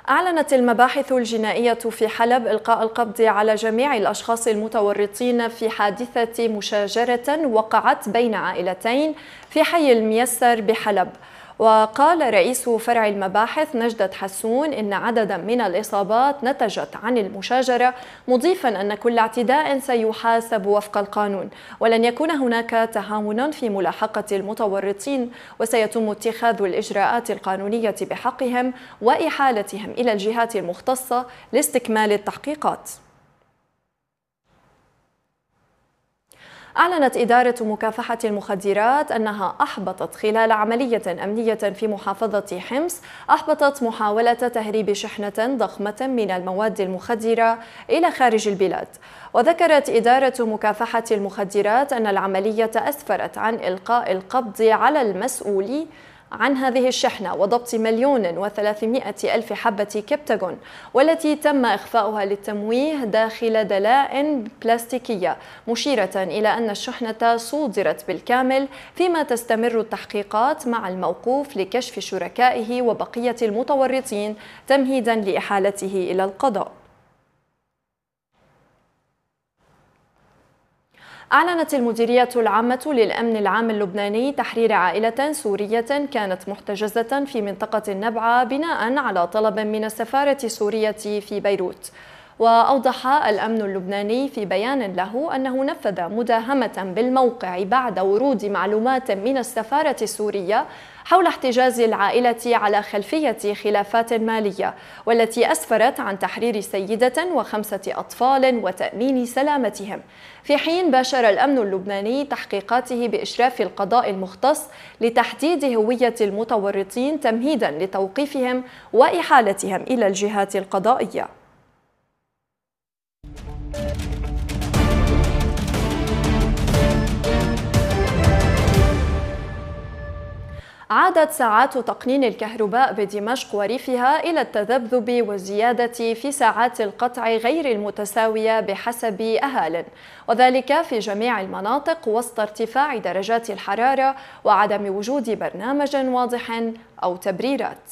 أعلنت المباحث الجنائية في حلب إلقاء القبض على جميع الأشخاص المتورطين في حادثة مشاجرة وقعت بين عائلتين في حي الميسر بحلب. وقال رئيس فرع المباحث نجدة حسون إن عددا من الإصابات نتجت عن المشاجرة، مضيفا أن كل اعتداء سيحاسب وفق القانون، ولن يكون هناك تهاون في ملاحقة المتورطين، وسيتم اتخاذ الإجراءات القانونية بحقهم وإحالتهم إلى الجهات المختصة لاستكمال التحقيقات. أعلنت إدارة مكافحة المخدرات أنها أحبطت خلال عملية أمنية في محافظة حمص محاولة تهريب شحنة ضخمة من المواد المخدرة إلى خارج البلاد. وذكرت إدارة مكافحة المخدرات أن العملية أسفرت عن إلقاء القبض على المسؤول عن هذه الشحنة وضبط 1,300,000 حبة كبتاغون، والتي تم إخفاؤها للتمويه داخل دلائن بلاستيكية، مشيرة إلى أن الشحنة صودرت بالكامل، فيما تستمر التحقيقات مع الموقوف لكشف شركائه وبقية المتورطين تمهيدا لإحالته إلى القضاء. أعلنت المديرية العامة للأمن العام اللبناني تحرير عائلة سورية كانت محتجزة في منطقة النبعة بناء على طلب من السفارة السورية في بيروت. وأوضح الأمن اللبناني في بيان له أنه نفذ مداهمة بالموقع بعد ورود معلومات من السفارة السورية حول احتجاز العائلة على خلفية خلافات مالية، والتي أسفرت عن تحرير سيدة و5 أطفال وتأمين سلامتهم، في حين باشر الأمن اللبناني تحقيقاته بإشراف القضاء المختص لتحديد هوية المتورطين تمهيدا لتوقيفهم وإحالتهم إلى الجهات القضائية. عادت ساعات تقنين الكهرباء بدمشق وريفها إلى التذبذب والزيادة في ساعات القطع غير المتساوية بحسب أهالٍ، وذلك في جميع المناطق وسط ارتفاع درجات الحرارة وعدم وجود برنامج واضح أو تبريرات.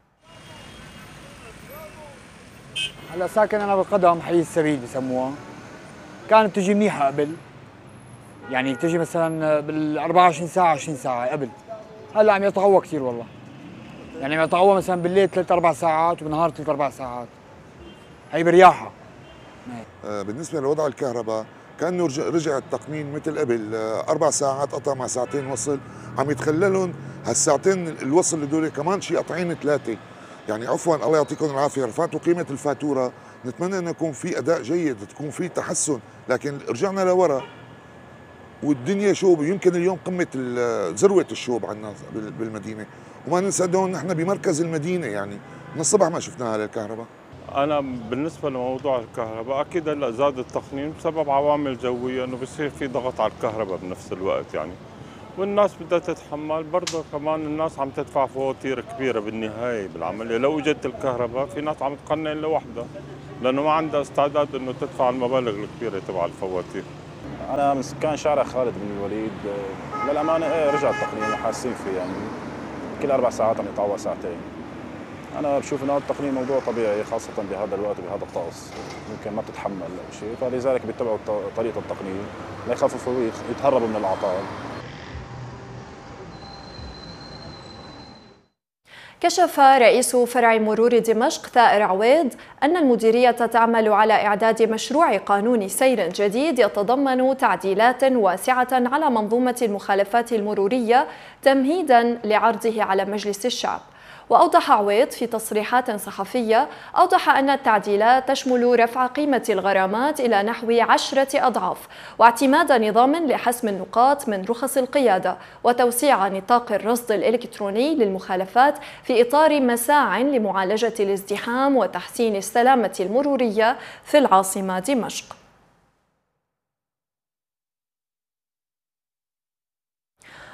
هلا ساكن أنا بالقدم، حي السبيل بسموها. كانت تجي منيحة قبل، يعني تجي مثلا بال 24 ساعة 20 ساعة قبل. هلا عم يتقوى كثير والله، يعني عم يتقوى مثلا بالليل 3-4 ساعات وبالنهار 3-4 ساعات، هي برياحة. بالنسبة لوضع الكهرباء كأنه رجع التقنين مثل قبل، 4 ساعات قطع مع ساعتين وصل، عم يتخللهم هالساعتين الوصل هدول كمان شي قطعين 3، يعني عفوا الله يعطيكم العافية، رفعتوا قيمة الفاتورة، نتمنى أن يكون في أداء جيد، تكون في تحسن، لكن رجعنا لورا والدنيا شوب. يمكن اليوم قمة ذروة الشوب عندنا بالمدينة، وما ننسى انه نحن بمركز المدينة، يعني من الصبح ما شفنا هذا الكهرباء. أنا بالنسبة لموضوع الكهرباء أكيد هلا زاد التقنين بسبب عوامل جوية، إنه بصير في ضغط على الكهرباء بنفس الوقت يعني، والناس بدها تتحمل برضه، كمان الناس عم تدفع فواتير كبيرة بالنهاية بالعملية. لو اجت الكهرباء في ناس عم تقنن لوحدها لأنه ما عندها استعداد إنه تدفع المبالغ الكبيرة تبع الفواتير. أنا من سكان شارع خالد بن الوليد، للأمانة رجع التقنين وحاسين فيه، يعني كل 4 ساعات عم يتعوى ساعتين. أنا بشوف إنه التقنين موضوع طبيعي، خاصة بهذا الوقت وبهذا الطقس، ممكن ما تتحمل أو شيء، فلذلك بيتبعوا طريقة التقنين ليخففوا يتهربوا من الأعطال. كشف رئيس فرع مرور دمشق ثائر عويض أن المديرية تعمل على إعداد مشروع قانون سير جديد يتضمن تعديلات واسعة على منظومة المخالفات المرورية تمهيداً لعرضه على مجلس الشعب. وأوضح عويض في تصريحات صحفية أن التعديلات تشمل رفع قيمة الغرامات إلى نحو 10 أضعاف، واعتماد نظام لحسم النقاط من رخص القيادة، وتوسيع نطاق الرصد الإلكتروني للمخالفات في إطار مساع لمعالجة الازدحام وتحسين السلامة المرورية في العاصمة دمشق.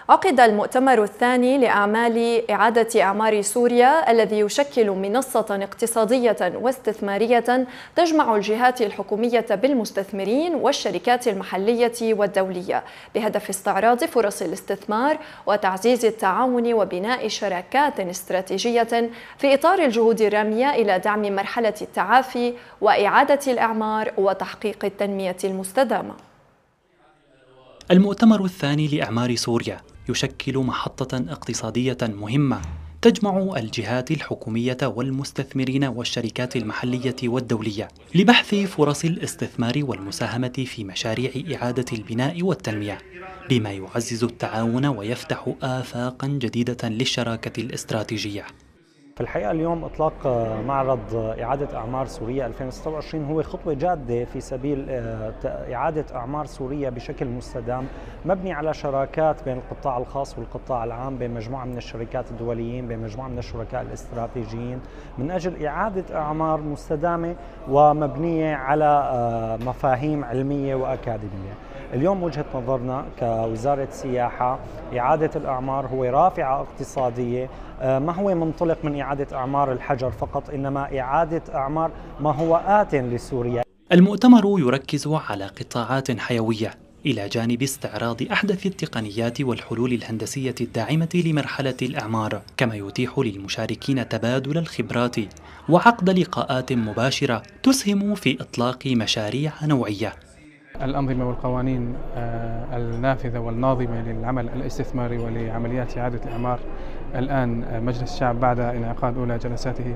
عقد المؤتمر الثاني لأعمال إعادة أعمار سوريا الذي يشكل منصة اقتصادية واستثمارية تجمع الجهات الحكومية بالمستثمرين والشركات المحلية والدولية بهدف استعراض فرص الاستثمار وتعزيز التعاون وبناء شراكات استراتيجية في إطار الجهود الرامية إلى دعم مرحلة التعافي وإعادة الأعمار وتحقيق التنمية المستدامة. المؤتمر الثاني لأعمار سوريا يشكل محطة اقتصادية مهمة تجمع الجهات الحكومية والمستثمرين والشركات المحلية والدولية لبحث فرص الاستثمار والمساهمة في مشاريع إعادة البناء والتنمية، بما يعزز التعاون ويفتح آفاقا جديدة للشراكة الاستراتيجية. في الحقيقة اليوم إطلاق معرض إعادة أعمار سوريا 2026 هو خطوة جادة في سبيل إعادة أعمار سوريا بشكل مستدام مبني على شراكات بين القطاع الخاص والقطاع العام، بين مجموعة من الشركات الدوليين، بين مجموعة من الشركاء الاستراتيجيين، من أجل إعادة أعمار مستدامة ومبنية على مفاهيم علمية وأكاديمية. اليوم وجهة نظرنا كوزارة سياحة إعادة الأعمار هو رافعة اقتصادية، ما هو منطلق من إعادة أعمار الحجر فقط، إنما إعادة أعمار ما هو آت لسوريا. المؤتمر يركز على قطاعات حيوية إلى جانب استعراض أحدث التقنيات والحلول الهندسية الداعمة لمرحلة الأعمار، كما يتيح للمشاركين تبادل الخبرات وعقد لقاءات مباشرة تسهم في إطلاق مشاريع نوعية. الأنظمة والقوانين النافذة والناظمة للعمل الاستثماري ولعمليات إعادة الإعمار، الآن مجلس الشعب بعد انعقاد أولى جلساته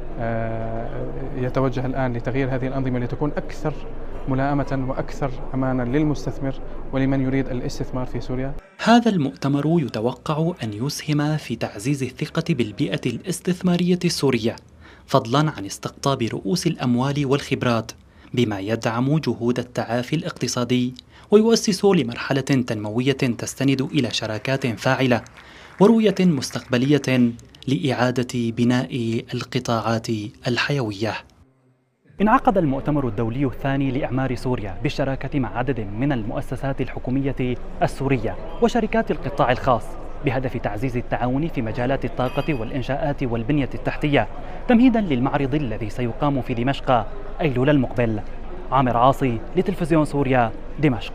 يتوجه الآن لتغيير هذه الأنظمة لتكون أكثر ملائمة وأكثر أمانا للمستثمر ولمن يريد الاستثمار في سوريا. هذا المؤتمر يتوقع أن يسهم في تعزيز الثقة بالبيئة الاستثمارية السورية، فضلا عن استقطاب رؤوس الأموال والخبرات، بما يدعم جهود التعافي الاقتصادي ويؤسس لمرحلة تنموية تستند إلى شراكات فاعلة ورؤية مستقبلية لإعادة بناء القطاعات الحيوية. انعقد المؤتمر الدولي الثاني لأعمار سوريا بالشراكة مع عدد من المؤسسات الحكومية السورية وشركات القطاع الخاص بهدف تعزيز التعاون في مجالات الطاقة والإنشاءات والبنية التحتية، تمهيدا للمعرض الذي سيقام في دمشق أيلول المقبل. عامر عاصي لتلفزيون سوريا، دمشق.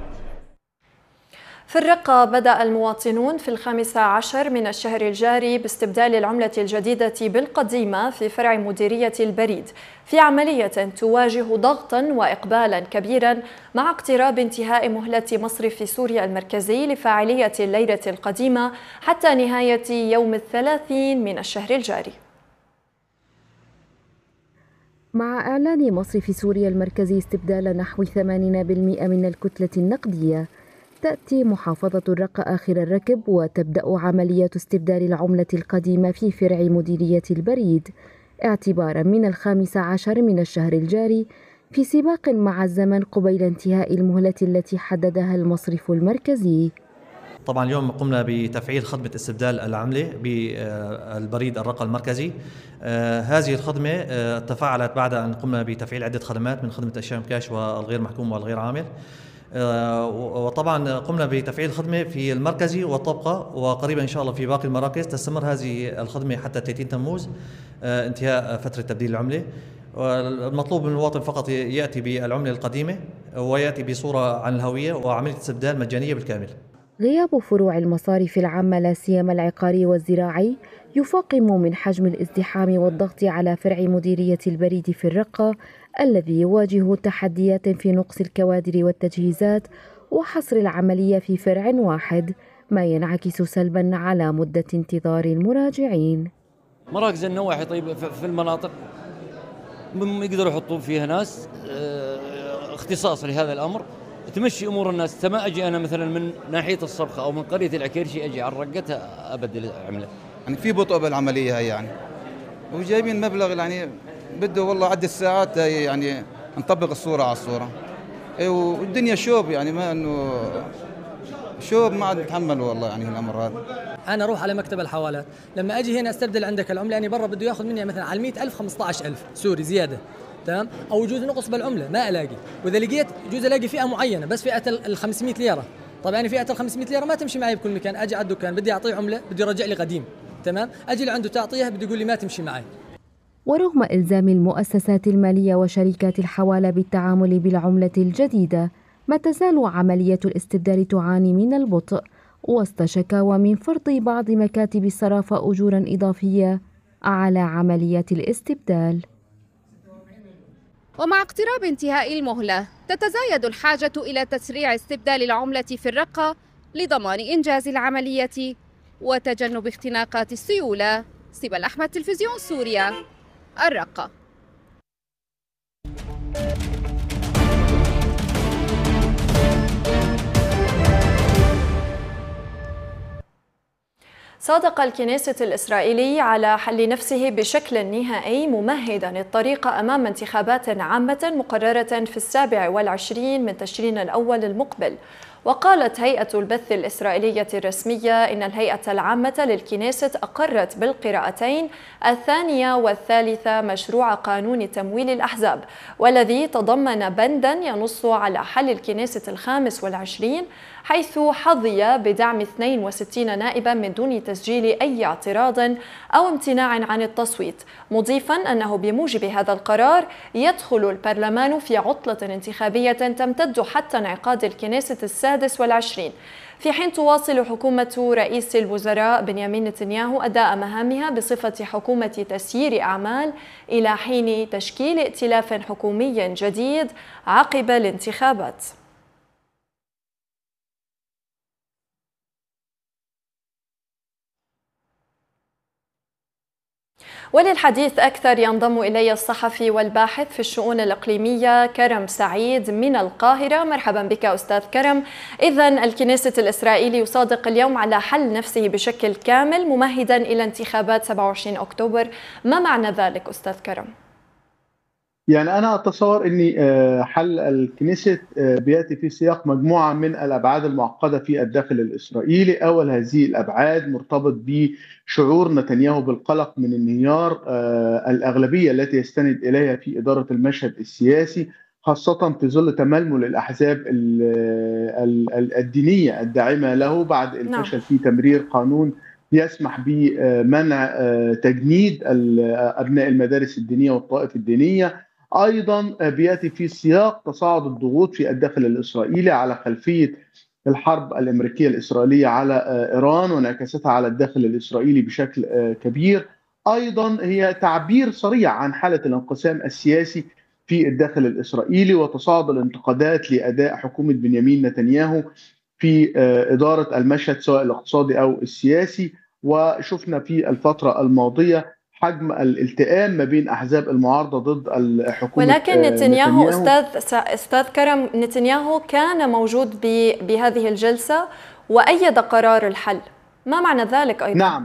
في الرقة بدأ المواطنون في 15 من الشهر الجاري باستبدال العملة الجديدة بالقديمة في فرع مديرية البريد، في عملية تواجه ضغطا وإقبالا كبيرا مع اقتراب انتهاء مهلة مصرف سوريا المركزي لفاعلية الليرة القديمة حتى نهاية يوم 30 من الشهر الجاري. مع إعلان مصرف سوريا المركزي استبدال نحو 80% من الكتلة النقدية، تأتي محافظة الرقة آخر الركب وتبدأ عملية استبدال العملة القديمة في فرع مديرية البريد اعتبارا من 15 من الشهر الجاري، في سباق مع الزمن قبيل انتهاء المهلة التي حددها المصرف المركزي. طبعا اليوم قمنا بتفعيل خدمة استبدال العملة بالبريد الرقة المركزي. هذه الخدمة تفاعلت بعد أن قمنا بتفعيل عدة خدمات من خدمة الشام كاش والغير محكوم والغير عامل، وطبعا قمنا بتفعيل الخدمة في المركزي والطبقة، وقريبا إن شاء الله في باقي المراكز تستمر هذه الخدمة حتى 30 تموز انتهاء فترة تبديل العملة. المطلوب من المواطن فقط يأتي بالعملة القديمة ويأتي بصورة عن الهوية وعملية استبدال مجانية بالكامل. غياب فروع المصارف العامة لا سيما العقاري والزراعي يفاقم من حجم الازدحام والضغط على فرع مديرية البريد في الرقة الذي يواجه تحديات في نقص الكوادر والتجهيزات وحصر العملية في فرع واحد، ما ينعكس سلبا على مدة انتظار المراجعين. مراكز النواحي طيب في المناطق يقدروا يحطوا فيها ناس اختصاص لهذا الأمر تمشي امور الناس. ما اجي انا مثلا من ناحيه الصبخه او من قريه العكيرشي اجي على الرقه ابدل العمله. يعني في بطء بالعمليه هي يعني، وجايبين مبلغ يعني بده والله عدة ساعات يعني نطبق الصوره على الصوره. والدنيا شوب يعني، ما انه شوب ما عاد نتحمل والله يعني الامر هذا. انا اروح على مكتب الحوالات، لما اجي هنا استبدل عندك العمله يعني برا بده ياخذ مني مثلا على 100,000 15,000 سوري زياده، تمام؟ او يجوز نقص بالعمله ما الاقي، واذا لقيت يجوز الاقي فئه معينه بس فئه ال 500 ليره، طبعا فئه ال 500 ليره ما تمشي معي بكل مكان، اجي على الدكان بدي اعطيه عمله بده يرجع لي قديم، تمام، اجي لعنده تعطيها بده يقول لي ما تمشي معي. ورغم إلزام المؤسسات المالية وشركات الحوالة بالتعامل بالعملة الجديدة، ما تزال عملية الاستبدال تعاني من البطء وسط شكاوى من فرض بعض مكاتب الصرافة أجورا إضافية على عمليات الاستبدال. ومع اقتراب انتهاء المهلة تتزايد الحاجة إلى تسريع استبدال العملة في الرقة لضمان إنجاز العملية وتجنب اختناقات السيولة. سبل أحمد، تلفزيون سوريا، الرقة. صادق الكنيسة الإسرائيلي على حل نفسه بشكل نهائي ممهدا الطريق أمام انتخابات عامة مقررة في 27 من تشرين الأول المقبل. وقالت هيئة البث الإسرائيلية الرسمية إن الهيئة العامة للكنيسة أقرت بالقراءتين الثانية والثالثة مشروع قانون تمويل الأحزاب، والذي تضمن بندا ينص على حل الكنيسة 25، حيث حظي بدعم 62 نائبا من دون تسجيل أي اعتراض أو امتناع عن التصويت، مضيفا أنه بموجب هذا القرار يدخل البرلمان في عطلة انتخابية تمتد حتى انعقاد الكنيسة 26، في حين تواصل حكومة رئيس الوزراء بنيامين نتنياهو أداء مهامها بصفة حكومة تسيير أعمال إلى حين تشكيل ائتلاف حكومي جديد عقب الانتخابات. وللحديث أكثر ينضم إلي الصحفي والباحث في الشؤون الإقليمية كرم سعيد من القاهرة. مرحبا بك أستاذ كرم. إذن الكنيسة الإسرائيلي يصادق اليوم على حل نفسه بشكل كامل ممهدا إلى انتخابات 27 أكتوبر، ما معنى ذلك أستاذ كرم؟ يعني أنا أتصور أن حل الكنيسة بيأتي في سياق مجموعة من الأبعاد المعقدة في الداخل الإسرائيلي. أول هذه الأبعاد مرتبط بشعور نتنياهو بالقلق من انهيار الأغلبية التي يستند إليها في إدارة المشهد السياسي، خاصة في ظل تململ الأحزاب الدينية الداعمة له بعد الفشل في تمرير قانون يسمح بمنع تجنيد أبناء المدارس الدينية والطائف الدينية. أيضا بيأتي في سياق تصاعد الضغوط في الداخل الإسرائيلي على خلفية الحرب الأمريكية الإسرائيلية على إيران وانعكاساتها على الداخل الإسرائيلي بشكل كبير. أيضا هي تعبير صريح عن حالة الانقسام السياسي في الداخل الإسرائيلي وتصاعد الانتقادات لأداء حكومة بنيامين نتنياهو في إدارة المشهد سواء الاقتصادي أو السياسي. وشفنا في الفترة الماضية حجم الالتئام ما بين أحزاب المعارضة ضد الحكومة. ولكن نتنياهو أستاذ كرم، نتنياهو كان موجود بهذه الجلسة وأيد قرار الحل، ما معنى ذلك أيضا؟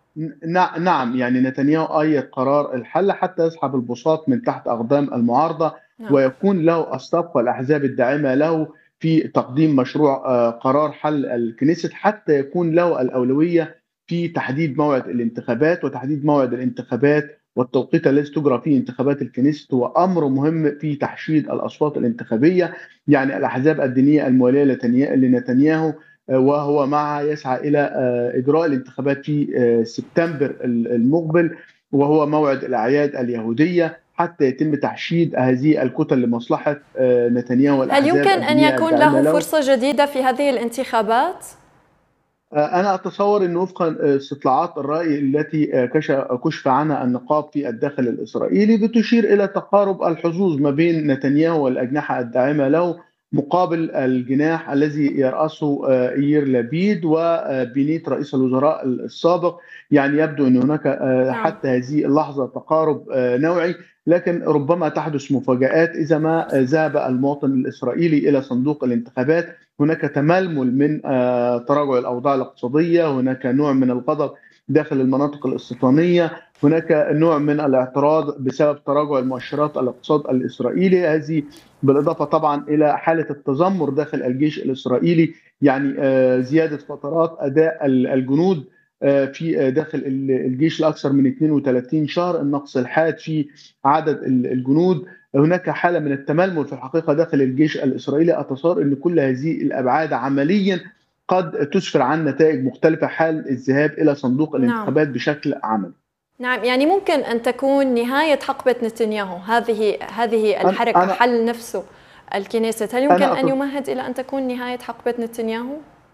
نعم، يعني نتنياهو أيد قرار الحل حتى يسحب البساط من تحت أقدام المعارضة ويكون له السبق والأحزاب الداعمة له في تقديم مشروع قرار حل الكنيسة حتى يكون له الأولوية في تحديد موعد الانتخابات. وتحديد موعد الانتخابات والتوقيت الذي تجرى فيه انتخابات الكنيسة هو أمر مهم في تحشيد الأصوات الانتخابية. يعني الأحزاب الدينية الموالية لنتنياهو وهو معها يسعى إلى إجراء الانتخابات في سبتمبر المقبل، وهو موعد الأعياد اليهودية، حتى يتم تحشيد هذه الكتل لمصلحة نتنياهو والأحزاب. هل يمكن أن يكون له فرصة جديدة في هذه الانتخابات؟ أنا أتصور أن وفقا استطلاعات الرأي التي كشف عنها النقاب في الداخل الإسرائيلي بتشير إلى تقارب الحظوظ ما بين نتنياهو والأجنحة الداعمة له مقابل الجناح الذي يرأسه إير لابيد وبنيت رئيس الوزراء السابق. يعني يبدو أن هناك حتى هذه اللحظة تقارب نوعي، لكن ربما تحدث مفاجآت إذا ما ذهب المواطن الإسرائيلي إلى صندوق الانتخابات. هناك تململ من تراجع الأوضاع الاقتصادية، هناك نوع من الغضب داخل المناطق الاستيطانية، هناك نوع من الاعتراض بسبب تراجع المؤشرات الاقتصاد الإسرائيلي، هذه بالإضافة طبعا إلى حالة التذمر داخل الجيش الإسرائيلي، يعني زيادة فترات أداء الجنود في داخل الجيش لأكثر من 32 شهر، النقص الحاد في عدد الجنود، هناك حالة من التململ في الحقيقة داخل الجيش الإسرائيلي. أتصور أن كل هذه الأبعاد عمليا قد تسفر عن نتائج مختلفة حال الذهاب إلى صندوق الانتخابات بشكل عملي. نعم، يعني ممكن أن تكون نهاية حقبة نتنياهو هذه الحركة حل نفسه الكنيست، هل يمكن أن يمهد إلى أن تكون نهاية حقبة نتنياهو؟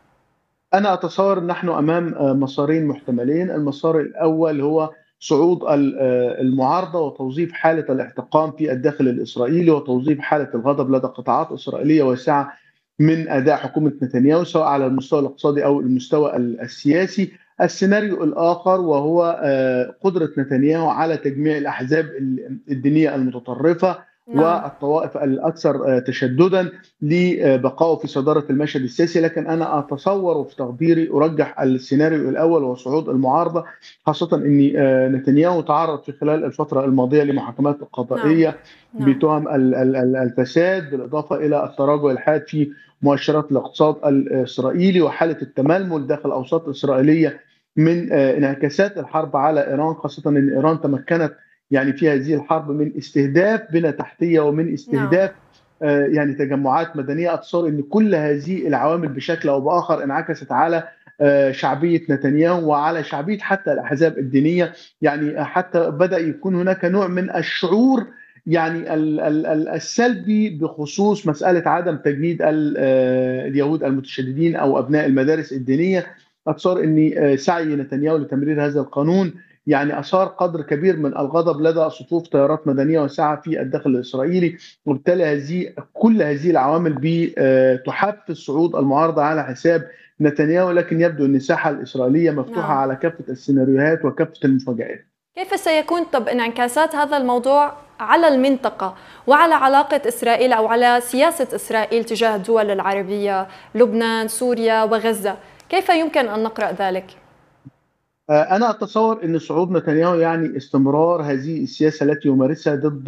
أنا أتصور نحن أمام مسارين محتملين. المسار الأول هو صعود المعارضة وتوظيف حالة الاحتقان في الداخل الإسرائيلي وتوظيف حالة الغضب لدى قطاعات إسرائيلية واسعة من أداء حكومة نتنياهو سواء على المستوى الاقتصادي أو المستوى السياسي. السيناريو الآخر وهو قدرة نتنياهو على تجميع الأحزاب الدينية المتطرفة والطوائف الأكثر تشددا لبقائه في صدارة المشهد السياسي. لكن أنا أتصور في تقديري أرجح السيناريو الأول وصعود المعارضة، خاصة أن نتنياهو تعرض في خلال الفترة الماضية لمحاكمات قضائية بتهم الفساد، بالإضافة إلى التراجع الحاد في مؤشرات الاقتصاد الإسرائيلي وحالة التململ داخل أوساط إسرائيلية من انعكاسات الحرب على إيران، خاصة أن إيران تمكنت يعني في هذه الحرب من استهداف بنى تحتية ومن استهداف يعني تجمعات مدنية. أتصور أن كل هذه العوامل بشكل أو بآخر انعكست على شعبية نتنياهو وعلى شعبية حتى الأحزاب الدينية. يعني حتى بدأ يكون هناك نوع من الشعور يعني السلبي بخصوص مسألة عدم تجنيد اليهود المتشددين أو أبناء المدارس الدينية. أتصور أن سعي نتنياهو لتمرير هذا القانون يعني أثار قدر كبير من الغضب لدى صفوف تيارات مدنية واسعة في الداخل الإسرائيلي، وبالتالي كل هذه العوامل بتحفز صعود المعارضة على حساب نتنياهو. لكن يبدو أن الساحة الإسرائيلية مفتوحة على كافة السيناريوهات وكافة المفاجآت. كيف سيكون انعكاسات هذا الموضوع على المنطقة وعلى علاقة إسرائيل أو على سياسة إسرائيل تجاه الدول العربية، لبنان، سوريا وغزة؟ كيف يمكن أن نقرأ ذلك؟ أنا أتصور أن صعود نتنياهو يعني استمرار هذه السياسة التي يمارسها ضد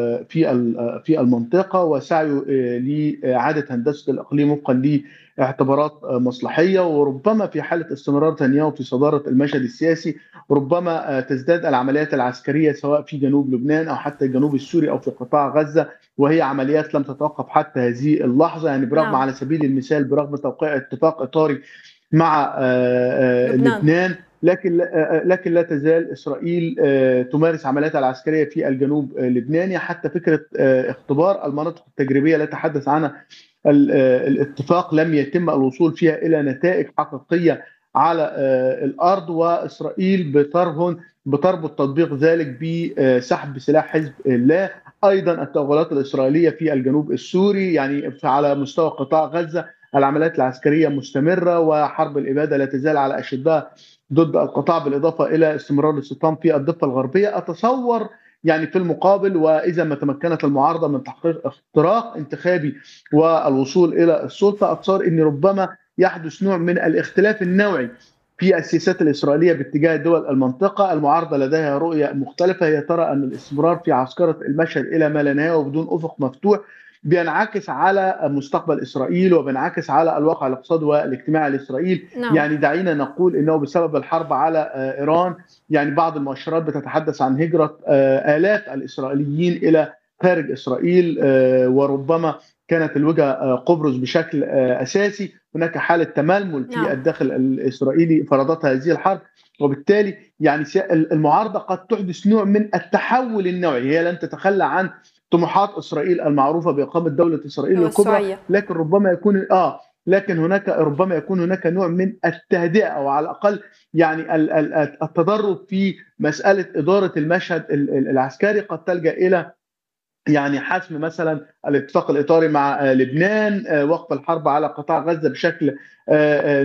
في المنطقة وسعيه لإعادة هندسة الإقليم وفقا لاعتبارات مصلحية، وربما في حالة استمرار نتنياهو في صدارة المشهد السياسي ربما تزداد العمليات العسكرية سواء في جنوب لبنان أو حتى الجنوب السوري أو في قطاع غزة، وهي عمليات لم تتوقف حتى هذه اللحظة. يعني برغم على سبيل المثال برغم توقيع اتفاق إطاري مع لبنان، لكن لا تزال إسرائيل تمارس عملياتها العسكرية في الجنوب اللبناني. حتى فكرة اختبار المناطق التجريبية لا تحدث عنها الاتفاق لم يتم الوصول فيها إلى نتائج حقيقية على الأرض، وإسرائيل بتربط تطبيق ذلك بسحب سلاح حزب الله. أيضا التوغلات الإسرائيلية في الجنوب السوري يعني على مستوى قطاع غزة العمليات العسكرية مستمرة وحرب الإبادة لا تزال على أشدها ضد القطاع، بالإضافة إلى استمرار الاستيطان في الضفة الغربية. أتصور يعني في المقابل وإذا ما تمكنت المعارضة من تحقيق اختراق انتخابي والوصول إلى السلطة، أتصور أن ربما يحدث نوع من الاختلاف النوعي في السياسات الإسرائيلية باتجاه دول المنطقة. المعارضة لديها رؤية مختلفة، هي ترى أن الاستمرار في عسكرة المشهد إلى ما لا نهاية وبدون أفق مفتوح بينعكس على مستقبل إسرائيل وبينعكس على الواقع الاقتصادي والاجتماعي لإسرائيل. يعني دعينا نقول إنه بسبب الحرب على إيران يعني بعض المؤشرات بتتحدث عن هجرة آلاف الإسرائيليين إلى خارج إسرائيل، وربما كانت الوجهة قبرص بشكل أساسي. هناك حالة تململ في الداخل الإسرائيلي فرضتها هذه الحرب، وبالتالي يعني المعارضة قد تحدث نوع من التحول النوعي. هي لن تتخلى عن طموحات إسرائيل المعروفة بإقامة دولة إسرائيل الكبرى، لكن ربما يكون ربما يكون هناك نوع من التهدئة أو على الأقل يعني التدرج في مسألة إدارة المشهد العسكري قد تلجأ إلى يعني حسم مثلا الاتفاق الإطاري مع لبنان، وقف الحرب على قطاع غزة بشكل